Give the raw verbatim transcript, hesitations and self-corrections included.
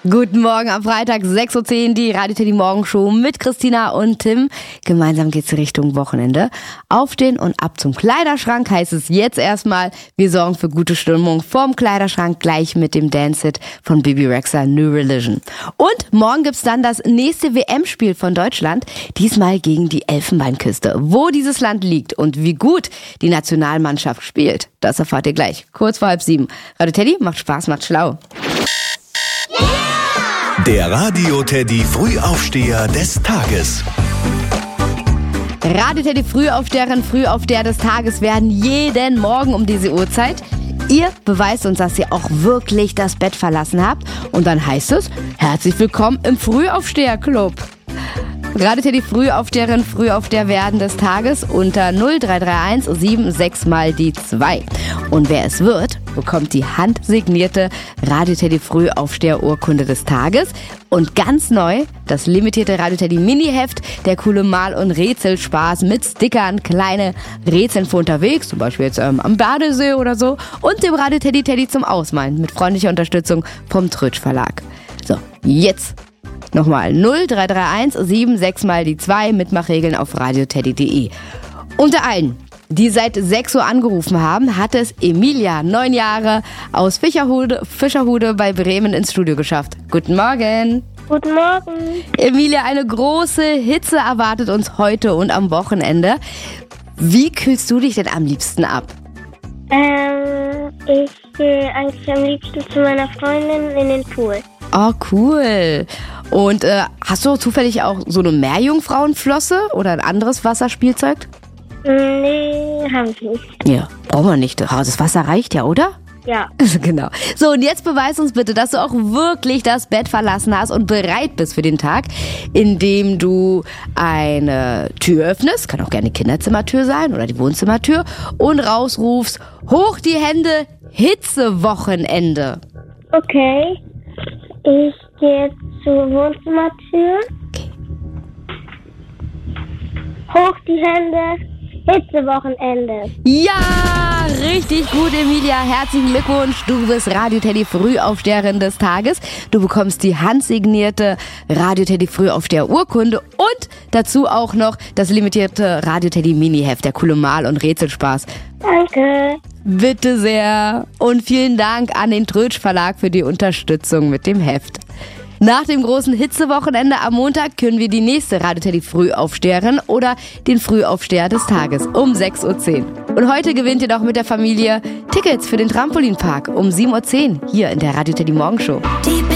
Guten Morgen am Freitag, sechs Uhr zehn, die Radio Teddy Morgenshow mit Christina und Tim. Gemeinsam geht's Richtung Wochenende. Aufstehen und ab zum Kleiderschrank heißt es jetzt erstmal. Wir sorgen für gute Stimmung vorm Kleiderschrank gleich mit dem Dance-Hit von Bebe Rexha, New Religion. Und morgen gibt's dann das nächste W M-Spiel von Deutschland. Diesmal gegen die Elfenbeinküste. Wo dieses Land liegt und wie gut die Nationalmannschaft spielt, das erfahrt ihr gleich. Kurz vor halb sieben. Radio Teddy macht Spaß, macht schlau. Der Radio Teddy Frühaufsteher des Tages. Radio Teddy Frühaufsteherin, Frühaufsteher des Tages werden jeden Morgen um diese Uhrzeit. Ihr beweist uns, dass ihr auch wirklich das Bett verlassen habt. Und dann heißt es, herzlich willkommen im Frühaufsteher-Club. Radio Teddy Frühaufsteherin, Frühaufsteher werden des Tages unter null drei drei eins sieben sechs mal die zwei. Und wer es wird, bekommt die handsignierte Radio Teddy Frühaufsteher Urkunde des Tages. Und ganz neu, das limitierte Radio Teddy Mini-Heft, der coole Mal- und Rätselspaß mit Stickern, kleine Rätseln für unterwegs, zum Beispiel jetzt ähm, am Badesee oder so. Und dem Radio Teddy Teddy zum Ausmalen mit freundlicher Unterstützung vom Trötsch Verlag. So, jetzt nochmal null drei drei eins sieben sechs mal die zwei, Mitmachregeln auf radioteddy punkt de. Unter allen, die seit sechs Uhr angerufen haben, hat es Emilia, neun Jahre, aus Fischerhude, Fischerhude bei Bremen ins Studio geschafft. Guten Morgen. Guten Morgen. Emilia, eine große Hitze erwartet uns heute und am Wochenende. Wie kühlst du dich denn am liebsten ab? Ähm, ich gehe eigentlich am liebsten zu meiner Freundin in den Pool. Oh, cool. Und äh, hast du zufällig auch so eine Meerjungfrauenflosse oder ein anderes Wasserspielzeug? Nee, habe ich nicht. Ja, brauchen wir nicht. Das Wasser reicht ja, oder? Ja. Genau. So, und jetzt beweis uns bitte, dass du auch wirklich das Bett verlassen hast und bereit bist für den Tag, indem du eine Tür öffnest, kann auch gerne die Kinderzimmertür sein oder die Wohnzimmertür, und rausrufst, hoch die Hände, Hitzewochenende. Okay. Ich gehe zur Wohnzimmertür. Okay. Hoch die Hände, Hitzewochenende. Ja, richtig gut, Emilia. Herzlichen Glückwunsch. Du bist Radio Teddy Frühaufsteherin des Tages. Du bekommst die handsignierte Radio Teddy Frühaufsteher Urkunde und dazu auch noch das limitierte Radio Teddy Mini-Heft, der coole Mal- und Rätselspaß. Danke. Bitte sehr. Und vielen Dank an den Trötsch Verlag für die Unterstützung mit dem Heft. Nach dem großen Hitzewochenende am Montag können wir die nächste Radio Teddy Frühaufsteherin oder den Frühaufsteher des Tages um sechs Uhr zehn. Und heute gewinnt ihr doch mit der Familie Tickets für den Trampolinpark um sieben Uhr zehn hier in der Radio Teddy Morgenshow. Die